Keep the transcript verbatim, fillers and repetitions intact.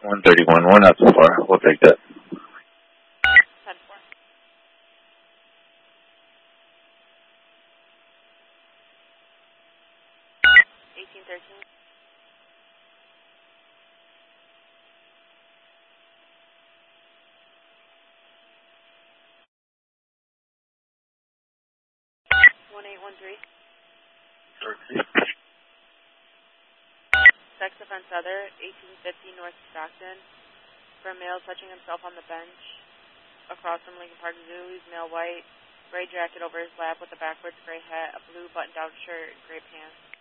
one thirty-one. We're not too far. We'll take that. ten four. eighteen thirteen. one eight one three. Sex offense other, eighteen fifty North Stockton. For a male touching himself on the bench across from Lincoln Park Zoo. He's male white, gray jacket over his lap with a backwards gray hat, a blue button-down shirt, and gray pants.